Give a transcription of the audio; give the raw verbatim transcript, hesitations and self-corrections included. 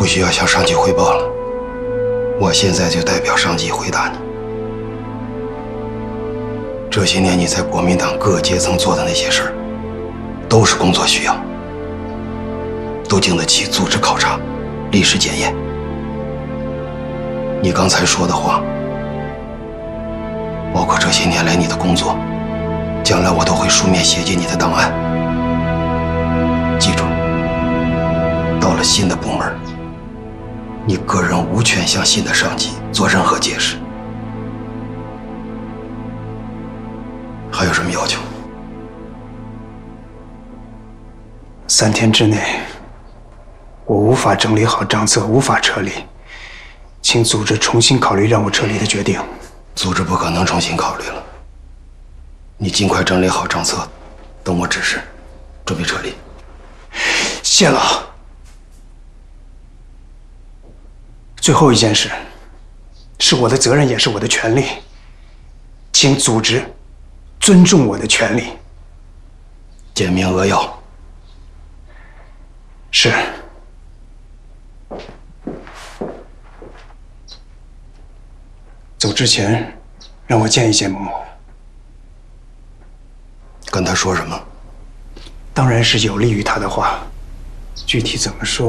需要向上级汇报了，我现在就代表上级回答你。这些年你在国民党各个阶层做的那些事儿，都是工作需要，都经得起组织考察、历史检验。你刚才说的话，包括这些年来你的工作，将来我都会书面写进你的档案。记住，到了新的部门，你个人无权向新的上级做任何解释。还有什么要求？ 三天之内，我无法整理好账册，无法撤离，请组织重新考虑让我撤离的决定。 组织不可能重新考虑了。你尽快整理好账册，等我指示，准备撤离。 谢老。最后一件事，是我的责任，也是我的权利，请组织尊重我的权利。 简明扼要。 是。走之前，让我见一见某某。 跟他说什么？ 当然是有利于他的话，具体怎么说？